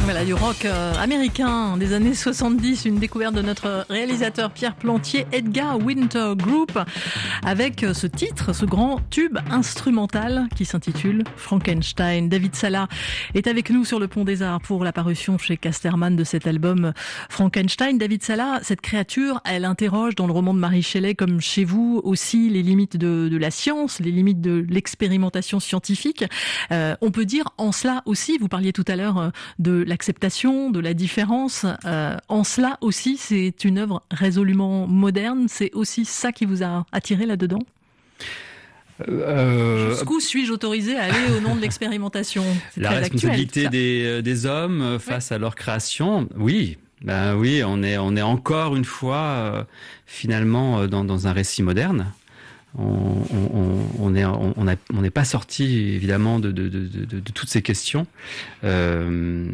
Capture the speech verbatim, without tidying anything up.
Voilà, du rock euh, américain des années soixante-dix, une découverte de notre réalisateur Pierre Plantier, Edgar Winter Group, avec euh, ce titre, ce grand tube instrumental qui s'intitule Frankenstein. David Sala est avec nous sur le Pont des Arts pour la parution chez Casterman de cet album Frankenstein. David Sala, cette créature, elle interroge dans le roman de Mary Shelley, comme chez vous aussi, les limites de, de la science, les limites de l'expérimentation scientifique. Euh, on peut dire en cela aussi, vous parliez tout à l'heure de l'acceptation, de la différence. Euh, en cela aussi, c'est une œuvre résolument moderne. C'est aussi ça qui vous a attiré là-dedans ? Euh... Jusqu'où suis-je autorisé à aller au nom de l'expérimentation ? C'est La très responsabilité actuel, des, des hommes face oui. à leur création, oui. Ben oui, on est, on est encore une fois euh, finalement dans, dans un récit moderne. On, on, on est, on n'est on pas sorti évidemment de, de, de, de, de toutes ces questions. Euh,